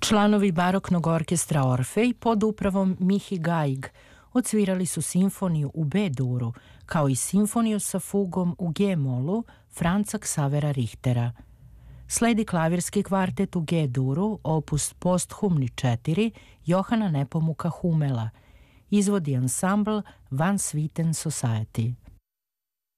Članovi baroknog orkestra Orfej pod upravom Mihi Gaig odsvirali su simfoniju u B-duru, kao i simfoniju sa fugom u G-molu Franca Xavera Richtera. Sledi klavirski kvartet u G-duru, opus Posthumni 4, Johana Nepomuka Humela. Izvodi ansambl Van Swieten Society.